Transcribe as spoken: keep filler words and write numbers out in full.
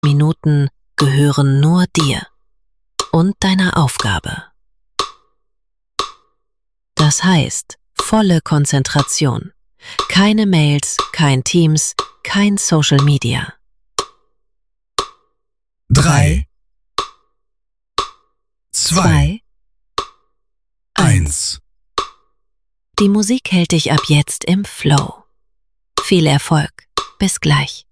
Minuten gehören nur dir und deiner Aufgabe. Das heißt, volle Konzentration. Keine Mails, kein Teams, kein Social Media. Drei, Zwei, zwei, eins. Die Musik hält dich ab jetzt im Flow. Viel Erfolg. Bis gleich.